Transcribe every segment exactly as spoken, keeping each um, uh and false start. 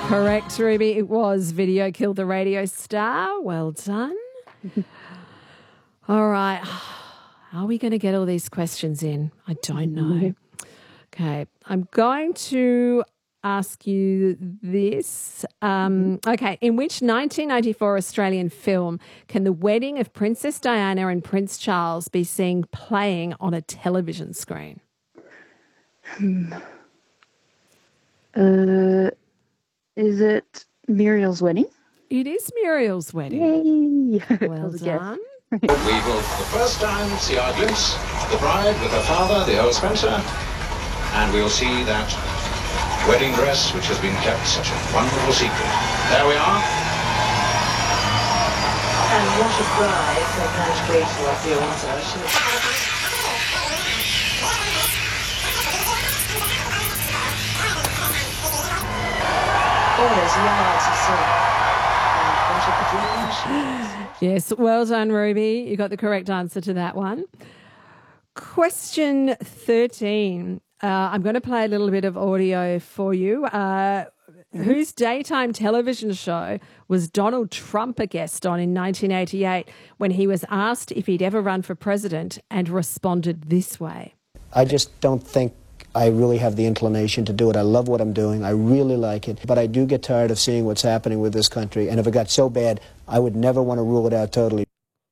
Correct, Ruby. It was Video Killed the Radio Star. Well done. All right. Are we going to get all these questions in? I don't know. Okay. I'm going to ask you this. Um, okay. In which nineteen ninety-four Australian film can the wedding of Princess Diana and Prince Charles be seen playing on a television screen? Hmm. Uh, is it Muriel's Wedding? It is Muriel's Wedding. Yay! Well done. We will for the first time see our glimpse of the bride with her father, the Earl Spencer, and we'll see that wedding dress which has been kept such a wonderful secret. There we are. And what a bride for that great fiance. Always yards of silk. And what a dream she is. Yes, well done, Ruby. You got the correct answer to that one. Question thirteen. Uh, I'm going to play a little bit of audio for you. Uh, mm-hmm. Whose daytime television show was Donald Trump a guest on in nineteen eighty-eight when he was asked if he'd ever run for president and responded this way? I just don't think I really have the inclination to do it. I love what I'm doing. I really like it. But I do get tired of seeing what's happening with this country. And if it got so bad, I would never want to rule it out totally.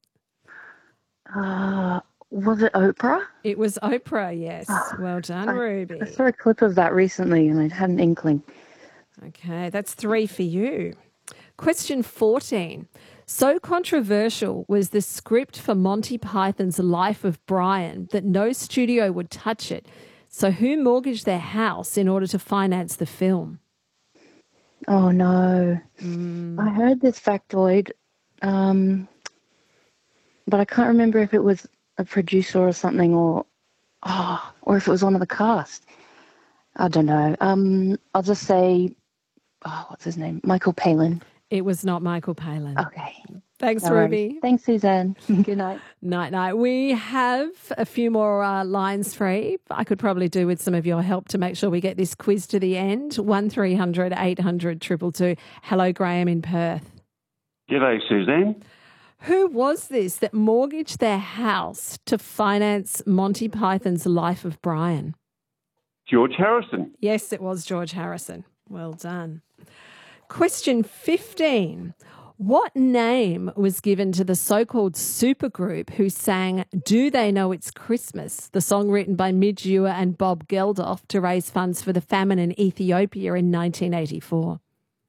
Uh, was it Oprah? It was Oprah, yes. Oh, well done, I, Ruby. I saw a clip of that recently and I had an inkling. Okay, that's three for you. Question fourteen. So controversial was the script for Monty Python's Life of Brian that no studio would touch it. So who mortgaged their house in order to finance the film? Oh, no. Mm. I heard this factoid, um, but I can't remember if it was a producer or something or oh, or if it was one of the cast. I don't know. Um, I'll just say, oh, what's his name? Michael Palin. It was not Michael Palin. Okay. Thanks, No Ruby. worries. Thanks, Suzanne. Good night. Night, night. We have a few more uh, lines free. I could probably do with some of your help to make sure we get this quiz to the end. one three hundred eight hundred two two two. Hello, Graham in Perth. G'day, Suzanne. Who was this that mortgaged their house to finance Monty Python's Life of Brian? George Harrison. Yes, it was George Harrison. Well done. Question fifteen. What name was given to the so-called supergroup who sang Do They Know It's Christmas, the song written by Midge Ure and Bob Geldof to raise funds for the famine in Ethiopia in nineteen eighty-four?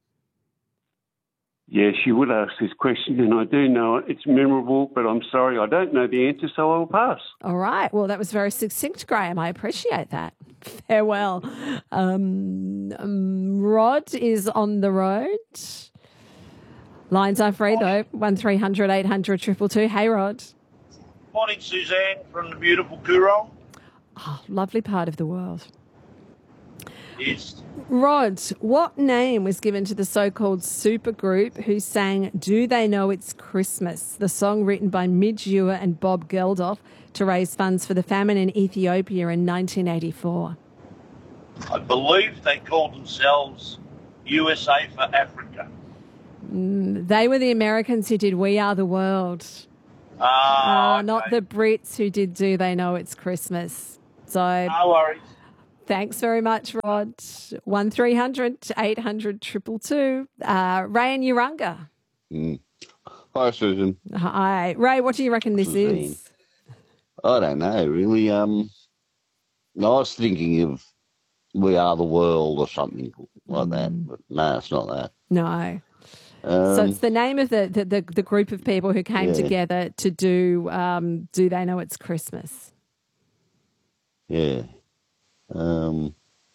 Yes, you would ask this question, and I do know it. It's memorable, but I'm sorry, I don't know the answer, so I will pass. All right. Well, that was very succinct, Graham. I appreciate that. Farewell. Um, um, Rod is on the road. Lines are free, though. one three hundred eight hundred two two two. Hey, Rod. Morning, Suzanne, from the beautiful Coorong. Oh, lovely part of the world. Yes. Rod, what name was given to the so-called supergroup who sang Do They Know It's Christmas, the song written by Midge Ure and Bob Geldof to raise funds for the famine in Ethiopia in nineteen eighty-four? I believe they called themselves U S A for Africa. Mm, they were the Americans who did We Are the World. Ah, uh, okay. Not the Brits who did Do They Know It's Christmas. So no worries. Thanks very much, Rod. one three hundred eight hundred two two two. Uh, Ray and Urunga. Mm. Hi, Susan. Hi. Ray, what do you reckon this Suzanne. is? I don't know, really. Um, I was thinking of We Are the World or something like that, but no, it's not that. No. Um, so it's the name of the, the, the, the group of people who came yeah. together to do um, Do They Know It's Christmas? Yeah. Um,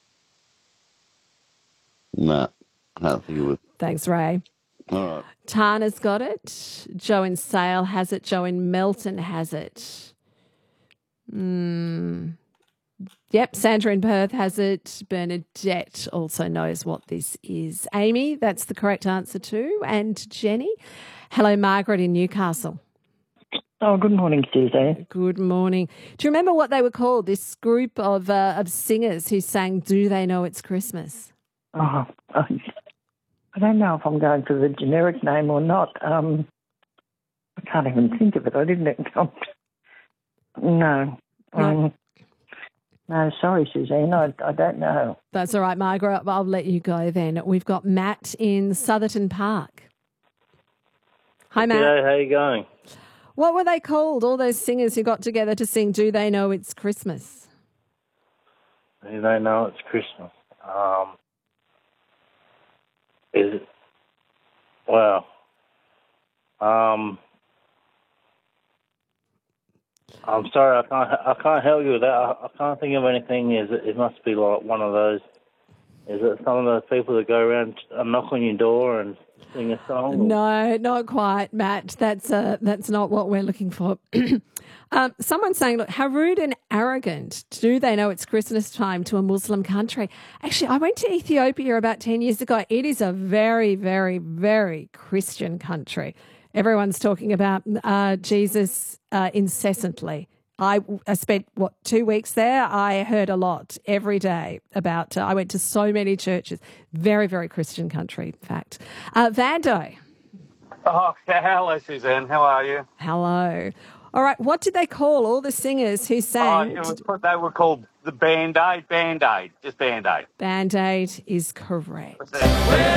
no, I can't think of it. Thanks, Ray. All right. Tana's got it. Joe in Sale has it. Joe in Melton has it. Mm. Yep, Sandra in Perth has it. Bernadette also knows what this is. Amy, that's the correct answer too. And Jenny. Hello, Margaret in Newcastle. Oh, good morning, Susie. Good morning. Do you remember what they were called, this group of uh, of singers who sang Do They Know It's Christmas? Oh, oh don't know if I'm going for the generic name or not. Um, I can't even think of it. I didn't. No. Um, no, sorry, Suzanne. I, I don't know. That's all right, Margaret. I'll let you go then. We've got Matt in Southerton Park. Hi, Matt. G'day, how you going? What were they called, all those singers who got together to sing Do They Know It's Christmas? Do they know it's Christmas? Um, is it? Well, um, I'm sorry, I can't. I can't help you with that. I, I can't think of anything. Is it? It must be like one of those. Is it some of those people that go around and knock on your door and sing a song? No, not quite, Matt. That's uh, that's not what we're looking for. um, someone's saying, look, how rude and arrogant. Do they know it's Christmas time to a Muslim country? Actually, I went to Ethiopia about ten years ago. It is a very, very, very Christian country. Everyone's talking about uh, Jesus uh, incessantly. I, I spent, what, two weeks there? I heard a lot every day about, uh, I went to so many churches. Very, very Christian country, in fact. Uh, Vando. Oh, hello, Suzanne. How are you? Hello. All right, what did they call all the singers who sang? Oh, it was, they were called the Band-Aid, Band-Aid, just Band-Aid. Band-Aid is correct.